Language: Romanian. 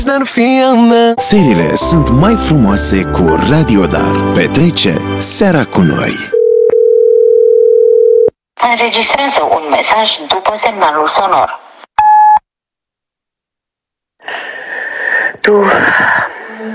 Seriile sunt mai frumoase cu Radio Dar. Petrece seara cu noi. Înregistrează un mesaj după semnalul sonor. Tu